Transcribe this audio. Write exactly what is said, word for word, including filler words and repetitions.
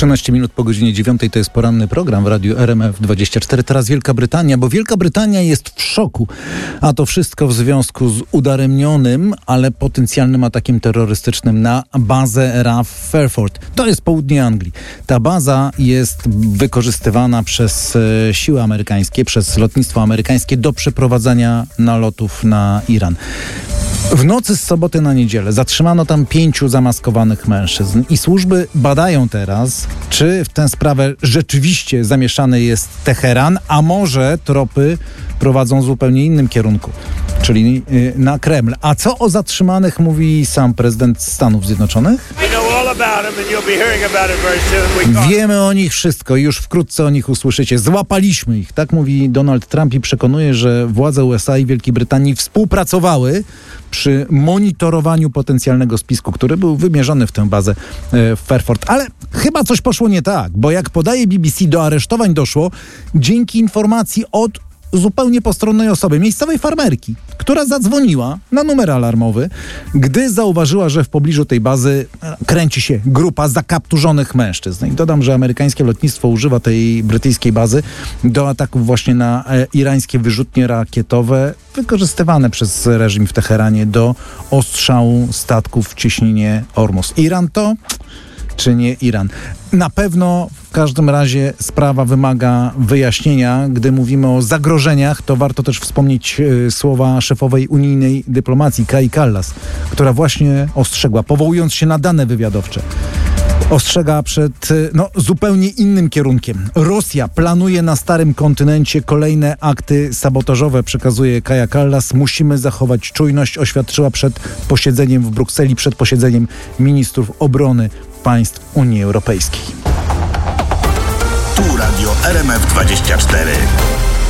trzynaście minut po godzinie dziewiątej to jest poranny program w Radiu R M F dwadzieścia cztery. Teraz Wielka Brytania, bo Wielka Brytania jest w szoku. A to wszystko w związku z udaremnionym, ale potencjalnym atakiem terrorystycznym na bazę R A F w Fairford. To jest południe Anglii. Ta baza jest wykorzystywana przez e, siły amerykańskie, przez lotnictwo amerykańskie do przeprowadzania nalotów na Iran. W nocy z soboty na niedzielę zatrzymano tam pięciu zamaskowanych mężczyzn i służby badają teraz, czy w tę sprawę rzeczywiście zamieszany jest Teheran, a może tropy prowadzą w zupełnie innym kierunku, czyli yy, na Kreml. A co o zatrzymanych mówi sam prezydent Stanów Zjednoczonych? Wiemy o nich wszystko i już wkrótce o nich usłyszycie. Złapaliśmy ich, tak mówi Donald Trump i przekonuje, że władze U S A i Wielkiej Brytanii współpracowały przy monitorowaniu potencjalnego spisku, który był wymierzony w tę bazę w Fairford. Ale chyba coś poszło nie tak, bo jak podaje B B C, do aresztowań doszło dzięki informacji od zupełnie postronnej osoby, miejscowej farmerki, która zadzwoniła na numer alarmowy, gdy zauważyła, że w pobliżu tej bazy kręci się grupa zakapturzonych mężczyzn. I dodam, że amerykańskie lotnictwo używa tej brytyjskiej bazy do ataków właśnie na e, irańskie wyrzutnie rakietowe, wykorzystywane przez reżim w Teheranie do ostrzału statków w cieśninie Ormus. Iran to... czy nie Iran? Na pewno w każdym razie sprawa wymaga wyjaśnienia. Gdy mówimy o zagrożeniach, to warto też wspomnieć y, słowa szefowej unijnej dyplomacji Kai Kallas, która właśnie ostrzegła, powołując się na dane wywiadowcze, ostrzega przed no, zupełnie innym kierunkiem. Rosja planuje na starym kontynencie kolejne akty sabotażowe, przekazuje Kaja Kallas. Musimy zachować czujność, oświadczyła przed posiedzeniem w Brukseli, przed posiedzeniem ministrów obrony państw Unii Europejskiej. Tu Radio R M F dwadzieścia cztery.